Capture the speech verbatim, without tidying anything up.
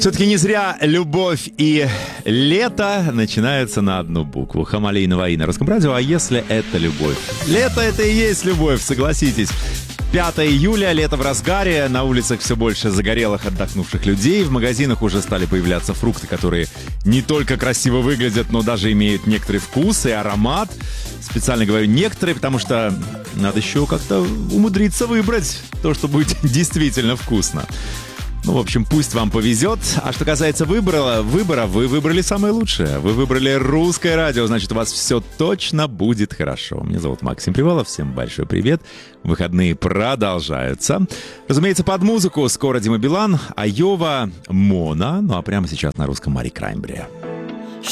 Все-таки не зря любовь и лето начинаются на одну букву. Хамали и Наваи на Русском радио. А если это любовь? Лето — это и есть любовь, согласитесь. пятое июля, лето в разгаре, на улицах все больше загорелых, отдохнувших людей, в магазинах уже стали появляться фрукты, которые не только красиво выглядят, но даже имеют некоторый вкус и аромат. Специально говорю некоторые, потому что надо еще как-то умудриться выбрать то, что будет действительно вкусно. Ну, в общем, пусть вам повезет. А что касается выбора, выбора, вы выбрали самое лучшее. Вы выбрали Русское радио, значит, у вас все точно будет хорошо. Меня зовут Максим Привалов, всем большой привет. Выходные продолжаются. Разумеется, под музыку скоро Дима Билан, Айова, Мона. Ну, а прямо сейчас на русском Мари Краймбери.